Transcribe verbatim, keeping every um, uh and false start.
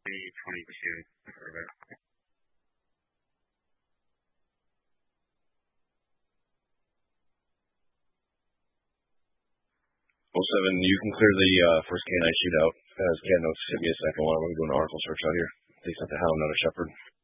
twenty pursuit for a bit. oh seven, you can clear the uh, first canine shootout. As Ken notes, give me a second while I'm going to do an Oracle search out here. They sent the Hound, not a Shepherd.